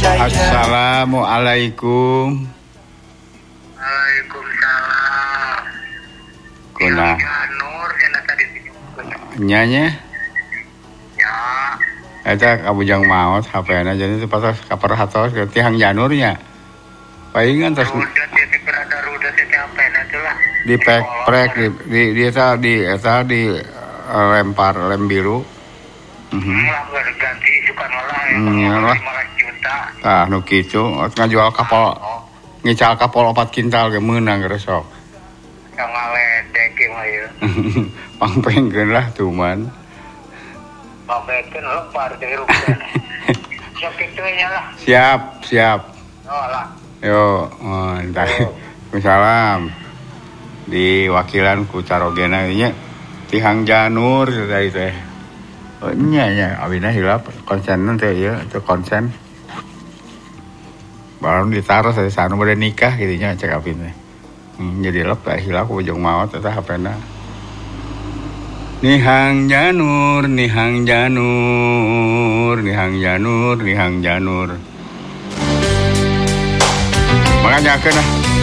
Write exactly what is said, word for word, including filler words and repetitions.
Assalamualaikum. Waalaikumsalam. Kuna Nur yang tadi nyanya ya. eta kabujang maot H P-na jadi itu pas kapar hatos ke tihang janurnya. Palingan terus Ruda titik berada ruda titik apa nanti lah. di pek-prek di di di eta di eta di uh, lempar lem biru. Mhm. Lah ganti suka nolak ya. Hmm, ya lah. lima belas juta. Tah nu kitu ngajual kapal ngical kapal opat kintal ge meunang resok. Yang ngaledek ya mah ya. Pangpengkeun lah tuh man. Babekeun lepar dari rupiah. Siap kitunya lah. Siap, siap. Oh lah. Yo, oh, entar. Salam. Di wakilan ku Carogena nya tihang janur tadi teh. Oh nya nya abina hilap konsen teh ieu teu konsen. Baru ditaruh saya sanu bade nikah kitu nya cek abin teh. Hmm, jadi lep teh hilap ku ujung maot eta H P-na. Nihang janur, nihang janur, nihang janur, nihang janur. Makanya akeun ah.